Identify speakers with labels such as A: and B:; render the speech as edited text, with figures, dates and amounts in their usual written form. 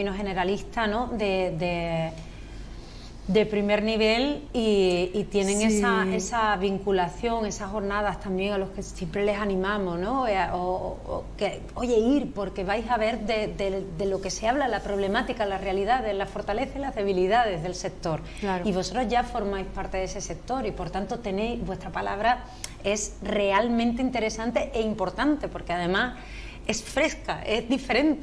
A: términos generalistas, ¿no? De primer nivel y tienen
B: Sí.
A: esa vinculación, esas jornadas también a los que siempre les animamos, ¿no? O que, oye, ir, porque vais a ver de lo que se habla, la problemática, las realidades, las fortalezas y las debilidades del sector.
B: Claro.
A: Y vosotros ya formáis parte de ese sector y por tanto tenéis, vuestra palabra es realmente interesante e importante, porque además es fresca, es diferente,